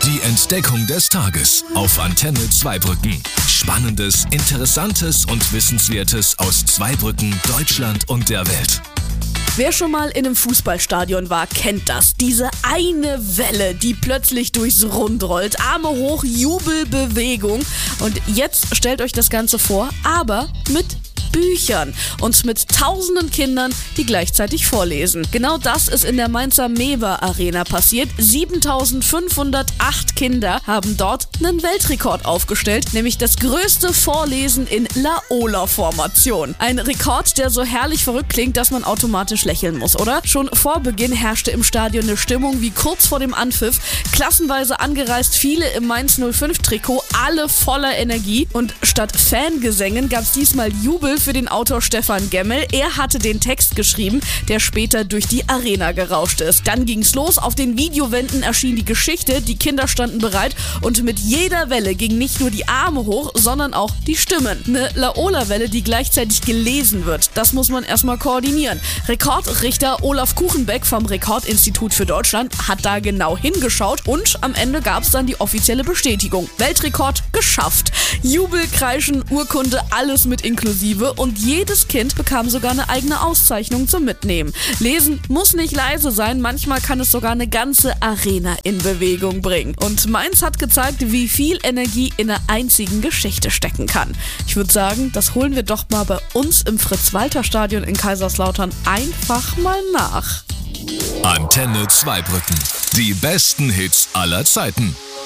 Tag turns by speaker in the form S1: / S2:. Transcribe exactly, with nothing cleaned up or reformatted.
S1: Die Entdeckung des Tages auf Antenne Zweibrücken. Spannendes, Interessantes und Wissenswertes aus Zweibrücken, Deutschland und der Welt.
S2: Wer schon mal in einem Fußballstadion war, kennt das. Diese eine Welle, die plötzlich durchs Rund rollt. Arme hoch, Jubelbewegung. Und jetzt stellt euch das Ganze vor, aber mit Büchern und mit tausenden Kindern, die gleichzeitig vorlesen. Genau das ist in der Mainzer Mewa Arena passiert. siebentausendfünfhundertacht Kinder haben dort einen Weltrekord aufgestellt, nämlich das größte Vorlesen in Laola-Formation. Ein Rekord, der so herrlich verrückt klingt, dass man automatisch lächeln muss, oder? Schon vor Beginn herrschte im Stadion eine Stimmung wie kurz vor dem Anpfiff. Klassenweise angereist, viele im Mainz null fünf Trikot, alle voller Energie. Und statt Fangesängen gab es diesmal Jubel für den Autor Stefan Gemmel. Er hatte den Text geschrieben, der später durch die Arena gerauscht ist. Dann ging's los. Auf den Videowänden erschien die Geschichte. Die Kinder standen bereit und mit jeder Welle gingen nicht nur die Arme hoch, sondern auch die Stimmen. Eine Laola-Welle, die gleichzeitig gelesen wird. Das muss man erstmal koordinieren. Rekordrichter Olaf Kuchenbeck vom Rekordinstitut für Deutschland hat da genau hingeschaut und am Ende gab's dann die offizielle Bestätigung. Weltrekord geschafft. Jubel, Kreischen, Urkunde, alles mit inklusive. Und jedes Kind bekam sogar eine eigene Auszeichnung zum Mitnehmen. Lesen muss nicht leise sein, manchmal kann es sogar eine ganze Arena in Bewegung bringen. Und Mainz hat gezeigt, wie viel Energie in einer einzigen Geschichte stecken kann. Ich würde sagen, das holen wir doch mal bei uns im Fritz-Walter-Stadion in Kaiserslautern einfach mal nach.
S1: Antenne Zweibrücken. Die besten Hits aller Zeiten.